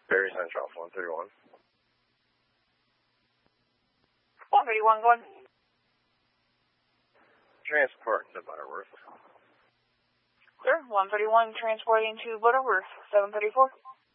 Perry Central, 131. 131 going. Transporting to Butterworth. Sir, 131 transporting to Butterworth, 734.